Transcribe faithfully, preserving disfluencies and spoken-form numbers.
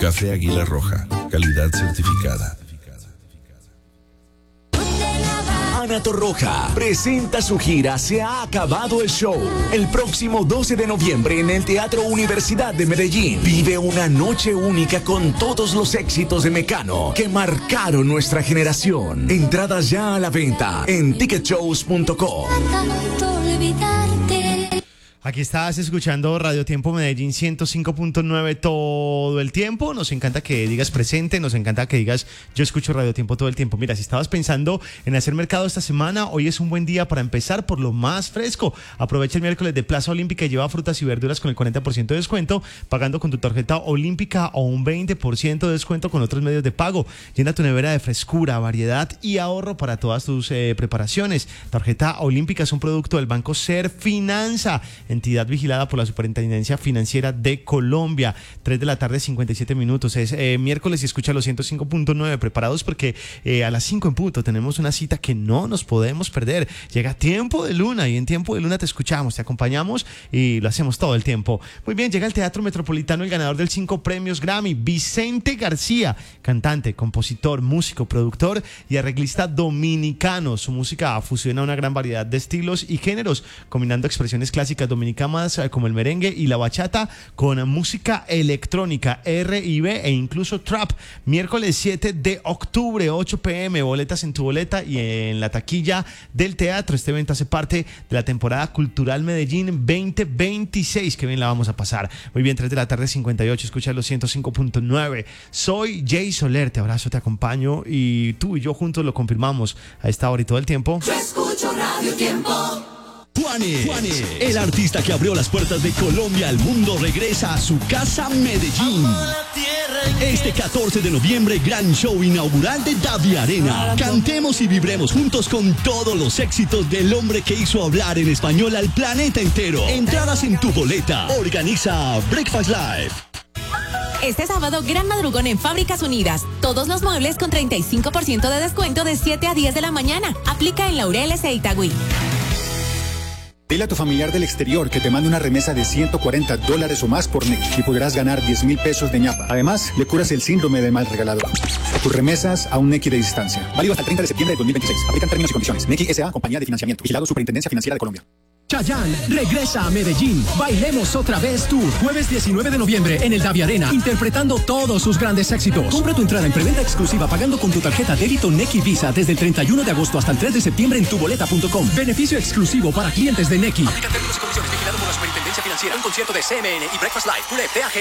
Café Águila Roja, calidad certificada. Ana Torroja presenta su gira Se ha acabado el show. El próximo doce de noviembre en el Teatro Universidad de Medellín. Vive una noche única con todos los éxitos de Mecano que marcaron nuestra generación. Entradas ya a la venta en ticket shows punto com. Aquí estás escuchando Radio Tiempo Medellín ciento cinco punto nueve todo el tiempo. Nos encanta que digas presente, nos encanta que digas yo escucho Radio Tiempo todo el tiempo. Mira, si estabas pensando en hacer mercado esta semana, hoy es un buen día para empezar por lo más fresco. Aprovecha el miércoles de Plaza Olímpica y lleva frutas y verduras con el cuarenta por ciento de descuento, pagando con tu tarjeta Olímpica o un veinte por ciento de descuento con otros medios de pago. Llena tu nevera de frescura, variedad y ahorro para todas tus eh, preparaciones. Tarjeta Olímpica es un producto del Banco Ser Finanza, entidad vigilada por la Superintendencia Financiera de Colombia. tres de la tarde, cincuenta y siete minutos. Es eh, miércoles y escucha los ciento cinco punto nueve. Preparados porque eh, a las cinco en punto tenemos una cita que no nos podemos perder. Llega Tiempo de Luna y en Tiempo de Luna te escuchamos, te acompañamos y lo hacemos todo el tiempo. Muy bien, llega al Teatro Metropolitano el ganador del cinco premios Grammy, Vicente García, cantante, compositor, músico, productor y arreglista dominicano. Su música fusiona una gran variedad de estilos y géneros, combinando expresiones clásicas dominicanas como el merengue y la bachata con música electrónica, R y B e incluso trap. Miércoles siete de octubre, ocho pe eme, boletas en tu boleta y en la taquilla del teatro. Este evento hace parte de la temporada cultural Medellín veinte veintiséis. Que bien la vamos a pasar. Muy bien, tres de la tarde, cincuenta y ocho. Escucha los ciento cinco punto nueve. Soy Jay Soler, te abrazo, te acompaño y tú y yo juntos lo confirmamos a esta hora y todo el tiempo. Yo escucho Radio Tiempo. Juanes, Juanes, el artista que abrió las puertas de Colombia al mundo, regresa a su casa Medellín. Este catorce de noviembre, gran show inaugural de Davi Arena. Cantemos y vibremos juntos con todos los éxitos del hombre que hizo hablar en español al planeta entero. Entradas en tu boleta. Organiza Breakfast Live. Este sábado, gran madrugón en Fábricas Unidas. Todos los muebles con treinta y cinco por ciento de descuento de siete a diez de la mañana. Aplica en Laureles e Itagüí. Dile a tu familiar del exterior que te mande una remesa de ciento cuarenta dólares o más por Nequi y podrás ganar diez mil pesos de ñapa. Además, le curas el síndrome del mal regalador. Tus remesas a un Nequi de distancia. Válido hasta el treinta de septiembre de dos mil veintiséis. Aplican términos y condiciones. Nequi S A, compañía de financiamiento. Vigilado Superintendencia Financiera de Colombia. Chayanne regresa a Medellín. Bailemos otra vez Tour. Jueves diecinueve de noviembre en el Davi Arena, interpretando todos sus grandes éxitos. Compra tu entrada en preventa exclusiva pagando con tu tarjeta débito Nequi Visa desde el treinta y uno de agosto hasta el tres de septiembre en tu boleta punto com. Beneficio exclusivo para clientes de Nequi. Aplica términos y condiciones. Vigilado por la Superintendencia Financiera. Un concierto de C M N y Breakfast Live. Tour F A G